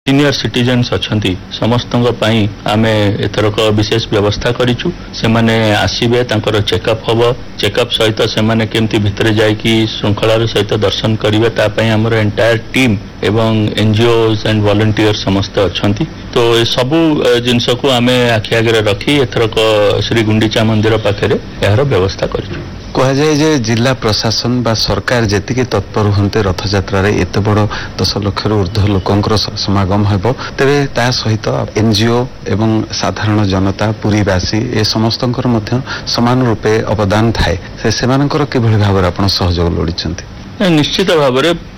Senior citizens अच्छी समस्त आम एथरक विशेष व्यवस्था करूँ से आसवे चेकअप हम चेकअप सहित से केमती भितर जाकि श्रृंखलार सहित दर्शन करेंगे आमर एंटायर टीम एवं एनजीओज एंड वॉलंटियर समस्त अच्छा तो ये सबू जिनस को आम आखि आगे रखी एथरक श्री गुंडीचा मंदिर पाखे यार व्यवस्था करूँ। कहुए जे जिला प्रशासन बा सरकार जेतिके तत्पर होते रथयात्रा एत बड़ 10 लाख ऊर्ध्व लोकंर समागम हेबो तेबे ता सहित एनजीओ एवं साधारण जनता पुरीवासी ए समस्तंकर मध्य समान रूपे अवदान थाए से मानकर किभଳି भाବରେ आपण सहयोग लोडिछन्ते। निश्चित भाव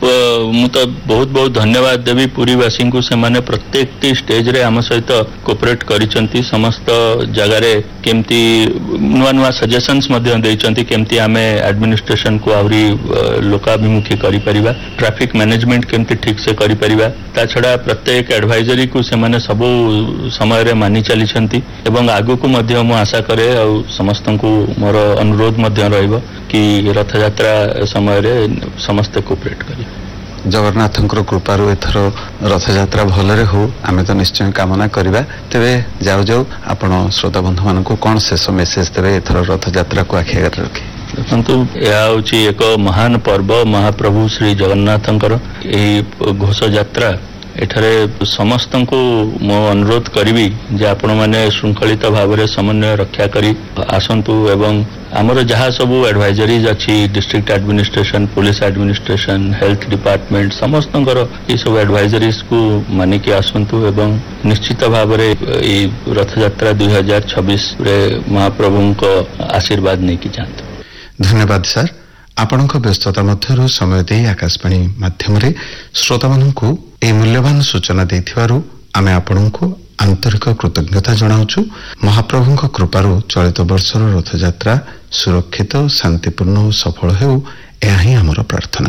मु तो बहुत बहुत धन्यवाद देवी पुरीवासी को से माने प्रत्येक स्टेज रे आम सहित कोऑपरेट करिसंती समस्त जगार केमती नुआ नुआ सजेशंस केमती आम एडमिनिस्ट्रेशन को आवरी लोकाभिमुखी करि परिबा ट्रैफिक मैनेजमेंट केमती ठीक से करि परिबा ता छडा प्रत्येक एडवाइजरी को से माने सब समय रे मानि चलिसंती एवं आगु को मध्य मु आशा करे आ समस्त को मोर अनुरोध मध्य रहइबो कि रथ यात्रा समय रे समस्त कोऑपरेट करी जगन्नाथंकर कृपारू एथर रथयात्रा भलरे हो आमे तो निश्चय कामना करिबा। तेबे जाऊ जाऊ आपण श्रोता बंधु मानक कोन शेष मेसेज देबे एथर रथयात्रा को आखि आगे रखी। देखु यह एक महान पर्व महाप्रभु श्री जगन्नाथंकर यही घोष यात्रा एठारे समस्त को मो अनुरोध करी जे आपण माने श्रृंखलित भाव में समन्वय रक्षा करी आसंतु एवं आमर जहाँ सब एडवाइजरीज अच्छी district administration police administration health department समस्त ये सब एडवाइजरीज को मानिक आसंतु एवं निश्चित भाव में रथ यात्रा 2026 रे महाप्रभु को आशीर्वाद नहीं कि जातु। धन्यवाद सर आपणक व्यस्तता मध्यरु समय दे आकाशवाणी माध्यम रे श्रोता मानकु ए मूल्यवान सूचना देथिबारु आमे आपणको आंतरिक कृतज्ञता जनाउछु। महाप्रभुଙ୍କ कृपारु चलित वर्षर रथयात्रा सुरक्षित शांतिपूर्ण और सफल हेउ एहा ही हमर प्रार्थना।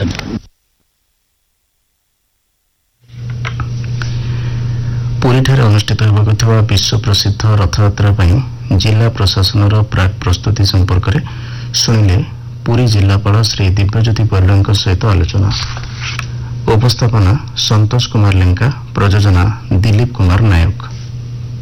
पुरीठारे अनुष्ठित हेबाक थिबा विश्व प्रसिद्ध रथयात्रा पई जिला प्रशासनर प्राक प्रस्तुति संपर्क में सुनिले पुरी जिलापाल श्री दिव्यज्योति परिडा सहित आलोचना। उपस्थापना संतोष कुमार लेंका, प्रयोजना दिलीप कुमार नायक।